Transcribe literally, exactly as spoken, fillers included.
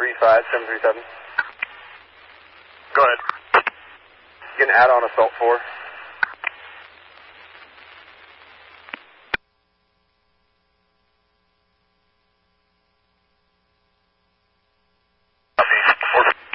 three five seven three seven. Go ahead. Get an add-on assault four.